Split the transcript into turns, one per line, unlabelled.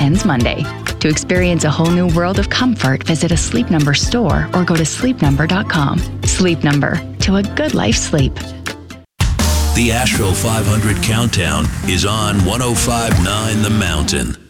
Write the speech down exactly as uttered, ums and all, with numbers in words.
ends Monday. To experience a whole new world of comfort, visit a Sleep Number store or go to sleep number dot com. Sleep Number, to a good life sleep.
The Asheville five hundred Countdown is on one oh five point nine The Mountain.